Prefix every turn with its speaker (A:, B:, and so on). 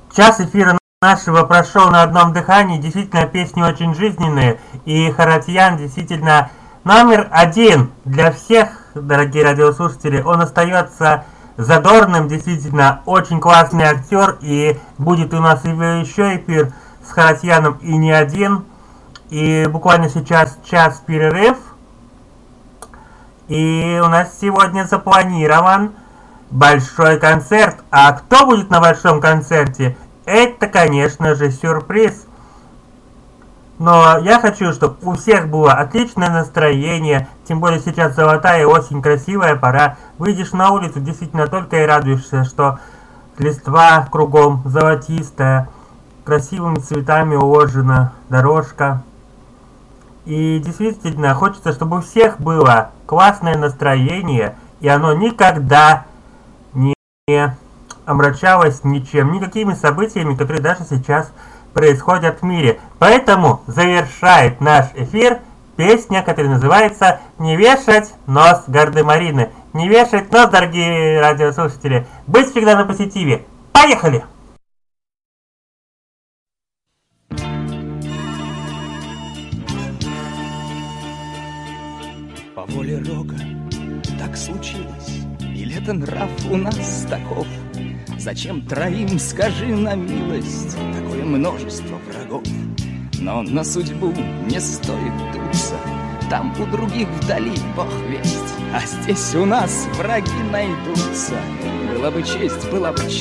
A: Час эфира нашего прошел на одном дыхании. Действительно, песни очень жизненные. И Харатьян действительно номер один для всех, дорогие радиослушатели. Он остается задорным, действительно, очень классный актер. И будет у нас еще эфир с Харатьяном и не один. И буквально сейчас час перерыв. И у нас сегодня запланирован большой концерт. А кто будет на большом концерте? Это, конечно же, сюрприз. Но я хочу, чтобы у всех было отличное настроение. Тем более сейчас золотая осень, красивая пора. Выйдешь на улицу, действительно только и радуешься, что листва кругом золотистая, красивыми цветами уложена дорожка. И действительно хочется, чтобы у всех было классное настроение, и оно никогда не омрачалось ничем, никакими событиями, которые даже сейчас происходят в мире. Поэтому завершает наш эфир песня, которая называется «Не вешать нос гардемарины». Не вешать нос, дорогие радиослушатели. Быть всегда на позитиве. Поехали!
B: По воле Рога так случилось, или это нрав у нас таков? Зачем троим, скажи на милость, такое множество врагов? Но на судьбу не стоит дуться, там у других вдали Бог весть, а здесь у нас враги найдутся. Была бы честь,